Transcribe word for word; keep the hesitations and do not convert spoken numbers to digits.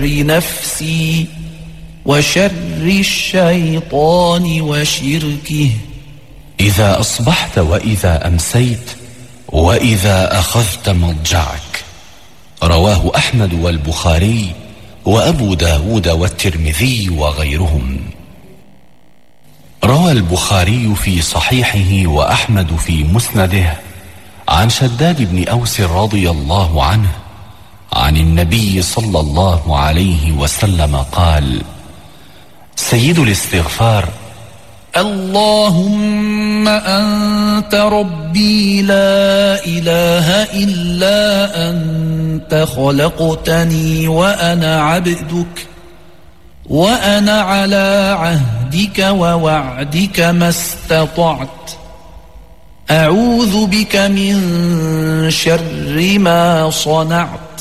نفسي وشر الشيطان وشركه. إذا أصبحت وإذا أمسيت وإذا أخذت مضجعك. رواه أحمد والبخاري وأبو داود والترمذي وغيرهم. روى البخاري في صحيحه وأحمد في مسنده عن شداد بن أوس رضي الله عنه عن النبي صلى الله عليه وسلم قال: سيد الاستغفار: اللهم أنت ربي لا إله إلا أنت خلقتني وأنا عبدك وأنا على عهدك ووعدك ما استطعت أعوذ بك من شر ما صنعت